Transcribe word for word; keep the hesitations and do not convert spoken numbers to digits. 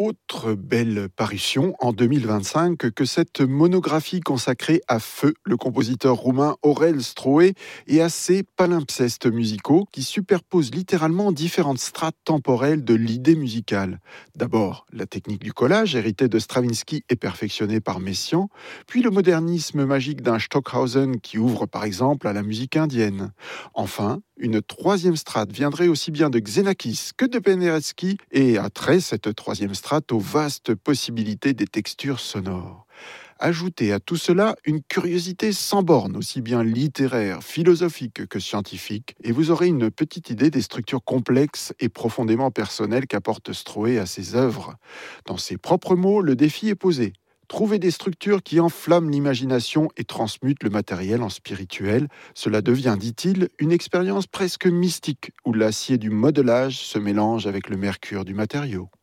Autre belle parution en deux mille vingt-cinq que cette monographie consacrée à feu le compositeur roumain Aurel Stroé et à ses palimpsestes musicaux qui superposent littéralement différentes strates temporelles de l'idée musicale. D'abord, la technique du collage héritée de Stravinsky et perfectionnée par Messiaen, puis le modernisme magique d'un Stockhausen qui ouvre par exemple à la musique indienne. Enfin, une troisième strate viendrait aussi bien de Xenakis que de Penderecki et a trait cette troisième strate aux vastes possibilités des textures sonores. Ajoutez à tout cela une curiosité sans borne, aussi bien littéraire, philosophique que scientifique, et vous aurez une petite idée des structures complexes et profondément personnelles qu'apporte Stroé à ses œuvres. Dans ses propres mots, le défi est posé. Trouver des structures qui enflamment l'imagination et transmutent le matériel en spirituel, cela devient, dit-il, une expérience presque mystique où l'acier du modelage se mélange avec le mercure du matériau.